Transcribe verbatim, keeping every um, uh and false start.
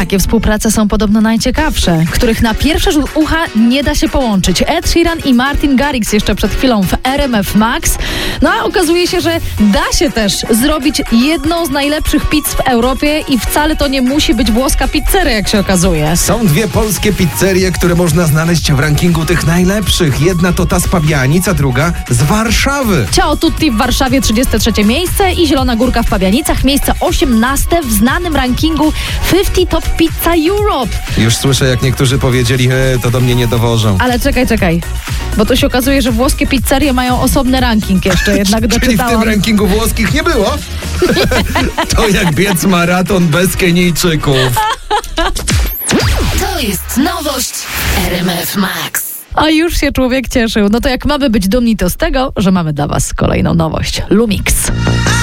takie współprace są podobno najciekawsze, których na pierwszy rzut ucha nie da się połączyć. Ed Sheeran i Martin Garrix jeszcze przed chwilą w R M F Max. No a okazuje się, że da się też zrobić jedną z najlepszych pizz w Europie i wcale to nie musi być włoska pizzeria, jak się okazuje. Są dwie polskie pizzerie, które można znaleźć w rankingu tych najlepszych. Jedna to ta z Pabianic, a druga z Warszawy. Ciao Tutti w Warszawie trzydzieste trzecie miejsce i Zielona Górka w Pabianicach miejsce osiemnaste w znanym rankingu pięćdziesiąt Top Pizza Europe. Już słyszę, jak niektórzy powiedzieli, e, to do mnie nie dowożą. Ale czekaj, czekaj, bo tu się okazuje, że włoskie pizzerie mają osobny ranking jeszcze, jednak Czyli w doczytałam. tym rankingu włoskich nie było? To jak biec maraton bez Kenijczyków. To jest nowość R M F Max. A już się człowiek cieszył. No to jak mamy być dumni, to z tego, że mamy dla was kolejną nowość. Lumix.